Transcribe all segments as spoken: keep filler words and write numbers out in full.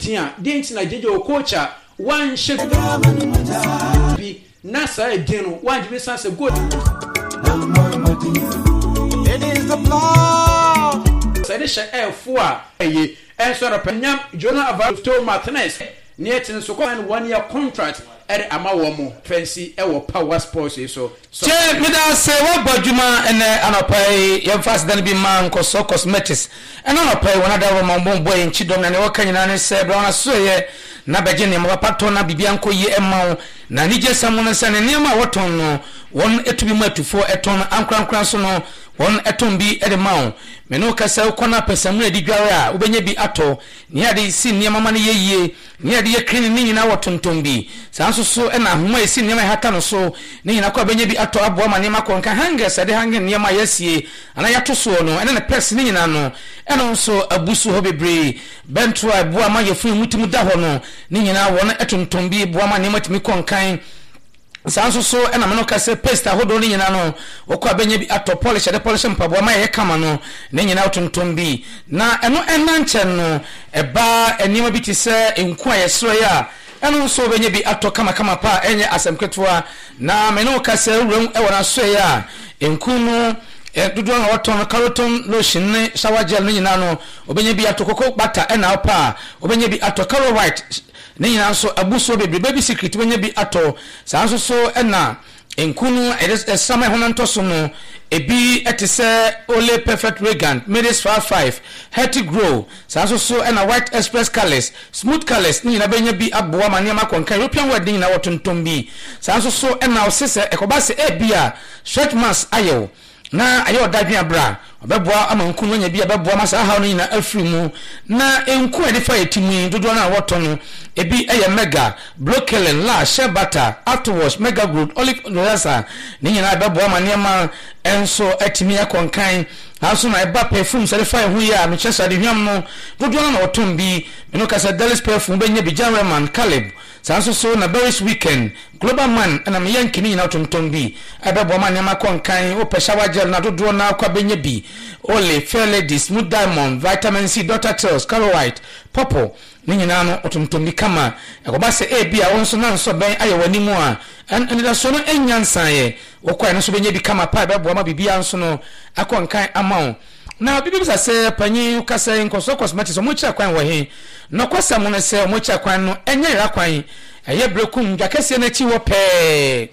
ntia de ntina jeje o coacha one ship bi nasa edino one jibe sanse good it is the blood say the air four eye enso rapanyam Jonah Avato Martinez netin so come one year contract ere amawo fancy e wo Power Sports so so che me da se wo badwuma ene anopai ye fast dan bi man koso cosmetics ene anopai wona da wo mambo boy nchidom na ne wo kanyina ne se bra na so ye na beje ne mapa to na bibia nko yi emawo na nije samu se ne ne ma woton no won etubi matufo eton ankrankran so no won eton bi ede mawo me no kasa ukona pesamu edi dware a ubenya bi ato ne ade si ne mama ne yeye ne ade ye krini ni nyina wotonton bi sanso so e na homa esi ne ma hata no so ne nyina kwa benya bi ato abo ma ne ma konka hangers ade hangen ne ma yasie ana yato so no ene ne pers ne nyina no eno so abusu ho bebre bentro abo ma yefu mutimu da ho no ne nyina won etonton bi bo ma ne matimi konkan sanso so ena me no kase paste ahodo ni nyina no okwa benya bi ato polish de polish mpabo ma ye kama no ne nyina otonton bi na eno ena nchen no eba enima bi ti se enku ayesro ya eno so benya bi ato kama kama pa enye asemketwa na me no kase wuram e wona so ya enku no dodo na waton carroton lotion ne shower gel ni nyina no obenya bi ato koko bata ena opa obenya bi ato color white ne nyina so abuso bebre baby secret benya bi ato sanso so ena enkunu esama honanto so no ebi etise ole perfect regant midis five five healthy grow sanso so ena white express colors smooth colors ni nyina benya bi aboa mane ma konkan european wedding na wotonton bi sanso so ena osese ekobase ebia stretch mask ayo na ayo dadwen abra obeboa ama nku no nya bia beboa masa ha no nyina afrimu na enku ede fa yetimu dodo na woto no ebi eye mega broccoli la shea butter afterwash mega good olive oil ni nyina beboa ma niam enso etimi akonkan aso na eba perfume sare fa hu ya me chesa de hwam no dodo na woto bi me no kasa Dallas perfume be nya bi Janreman Caleb sanso so na Berries weekend global man na me yankini na wotonton bi abebo ma niam akonkan o pe shower gel na dodo na kwa benye bi ole fair lady smooth diamond vitamin C doctor tells color white purple ni nyina no otonton bi kama ekoba se e bia wonso na nso ben aye wanimu a en da so no enyansan ye wokwa no so benye bi kama pa bebo ma bibia nso no akonkan amao na bibi bisa se panyi kasa nkoso cosmetics mo kira kwan wo he no kwasa mo no se mo kira kwan no enye ra kwan eye brekum dwakese na chi wo pe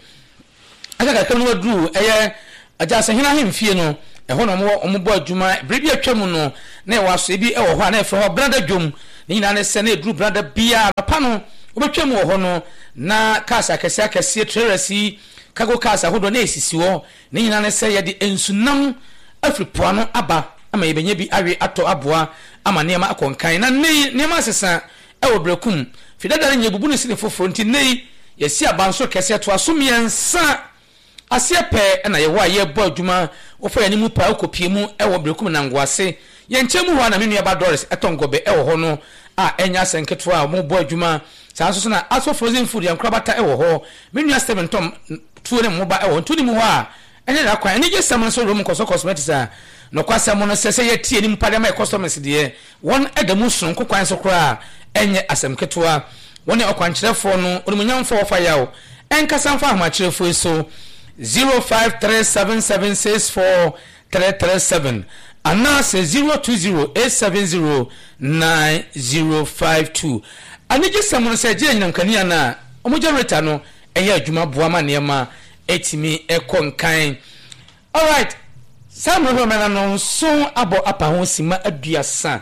aga ka kanu wadru eye aja se hina hemfie no eho no mo ombo adwuma brebi atwam no na e waso ebi e wo ho na e fro ho brother dwom ni nyina ne se na edru brother bia papa no obetwam wo ho no na kasa kese akese treresi kago kasa hodo na esisi wo ni nyina ne se ye de ensunam afripoano aba ama yebenya bi awe ato aboa ama niam akonkan na nei niam asesa e wo brekum fidadare nyebubu ne sine foforo nti nei yesi abanso kese to asomiensa asia pe na ye wa ye bo adwuma wo fa yani mu pa okopie mu e wo brekum na ngwase ye nchemu ho na menu eba Doris etongobe e wo ho no a enya senketo a mo bo adwuma sanso so na aso frozen food ya nkrabata e wo ho menu seven tom tuo ne mo ba e wo ntuni mu ho a ene ra kwan ene je sam so rom koso cosmetics a no kwasa mo no sese ye tie ni mpade ma customers de won edamu sun kokwan so kra enye asemketo a woni okwankyerefo no onimunyamfo wo fa yawo enkasa mfa ahmakyerefo so zero five three seven seven six four three three seven ana se zero two zero eight seven zero nine zero five two anije samun se je nyam kania na omo generator no eya adwuma boa ma nema etimi ekonkan. All right, sam ro mena no so abo apa ho sima aduasa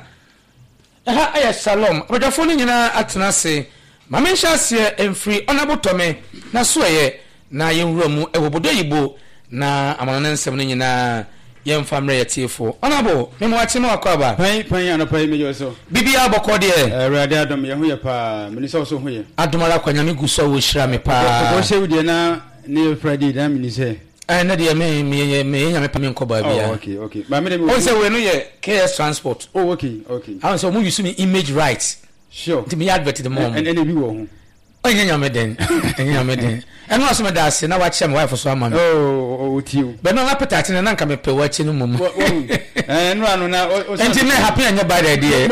ha aya shalom abadafo ni nyina atena se mamensha se emfri onabotome na so ye na yenwura mu ewobodo yibo na amana nsem ni nyina yemfa mre yatifo onabo memo wache ma akwaba pai pai anapai mejo so bibia bokode e awrade adom ye ho ye pa minisa so ho ye adomara kwanya me guso wo hira me pa ko shewu de na ne Friday da minise eh na de me me me nya me pa me nkoba bia oh okay okay ba me de o se we no ye K S transport oh okay okay I so mo use me image right sure to me advert the mom and and e bi wo ho onye nyameden onye nyameden eno aso me da ase na wa che me wife so ama me oh o tiu be no na petati na nka me pe wa chi no mum eh no anu na enti me happy anya bad idea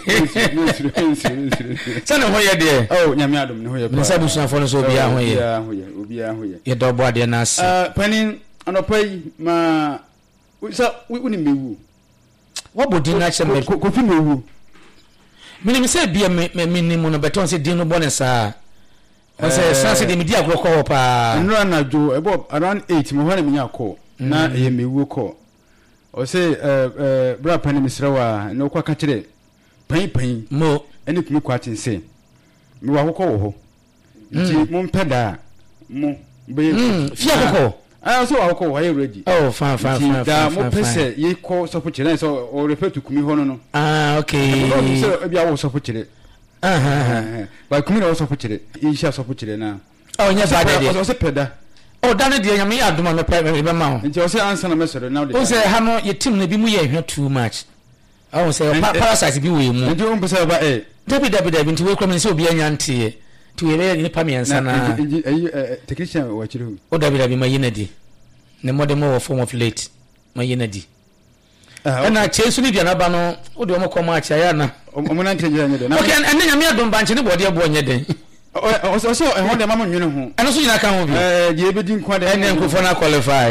sana ho ye de oh nyame adom ne ho ye pa sabu sunafo no so obi a ho ye obi a ho ye obi a ho ye ye do bo ade na ase ah panin anopai ma so woni mewu what body na che me ko fi mewu me me say bia me me ni mu no beton say din no bo ne sa o say sanse de media agro ko pa nra na jo ebo around eight mo hwana me nya call na ye mewu call o say eh eh bra panin misrawa na kwa ka kire pan pan mo ene kumi kwatin say me wa kokko wo ho nti mo mpeda mo be fi akoko ah so wa kokko wa ready oh fine fine fine da mo pese ye ko so puchire so o refer to kumi ho no no ah okay no so e bia wo so puchire ah ba kumi no so puchire e sha so puchire na oh nya ba de o se peda oh dane de nyame ya adoma me pa me be ma ho nti o se answer na mesoro now de o se ha no ye team na bi mu ye hwe too much oh se parasite bi we mu nti o mpese ba eh dabi dabi dabi nti we kwa me se obi anya ntie ti we be ni pa me ansa na eh technician wa chire hu o dabi dabi ma yinadi ne modem wo form of late ma yinadi ana chesu ni bia na ba no o de o mo ma acha ya na o mo na ntenje anya de na okay enne nyame adom ba nche ne bode ebo nye den o so so e ho de mama nwene ho ana so nyina kan ho bi eh je be din kwa de enne nkofo na qualify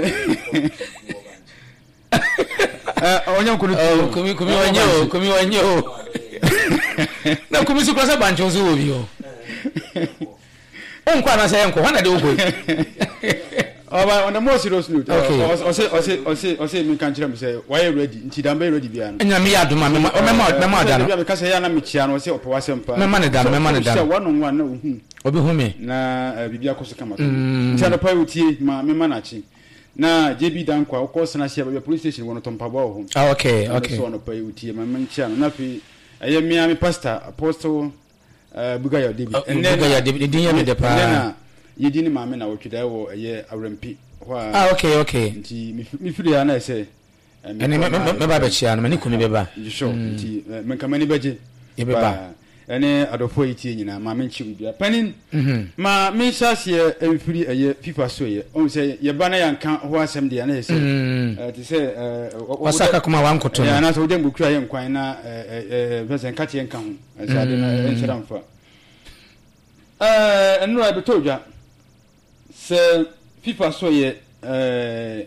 eh onye nkunu oh kumi kumi wanye o kumi wanye o na kumi su kwasa bancho so obi o on kwa na say enko wana de ogo oba on the more serious note o say o say o say o say me kan kire me say why ready nti dan be ready bia no nya me ya doma me me me ma da no bia me ka say ya na me chia no say opo wasem pa me ma ne da me ma ne da say one on one na ohu obi hu me na bibia koso kama nti ana pa utie ma me ma na chi na J B dan kwa ko sna sia bia police station wono tompa ba ho ah okay okay so no pa utie ma me chia no na fi aye me ami pastor apostle Bugayo David and then Bugayo David din ya me de pa na yedi ni maame na wotweda wo eye awrampi ho ah okay okay nti mi firi ya na say ene me me ba be chia no mani kumi be ba sure nti me kamani beje ye be ba ene adofo yitie nyina maame nchi bia panin ma me sase emfiri eye FIFA so ye on say ye ba na yanka ho asem de na say ti say wasaka kuma wankoto ya na so dem bukura ye nkwan na eh person ka tie nka ho say ade na encheramfa eh enu ra betodwa se FIFA so ye eh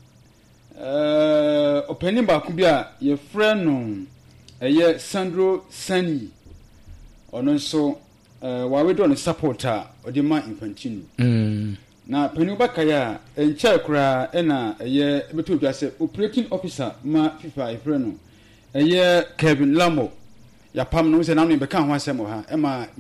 eh opening ba ku bia ye friend no eye Sandro Sani ono so eh wa we do no supporter odi ma Infantino mm na penu bakaya enche kura ena eye betodwa se operating officer ma FIFA e friend no eye Kevin Lamo ya pam no se na no be kan ho asem ha e ma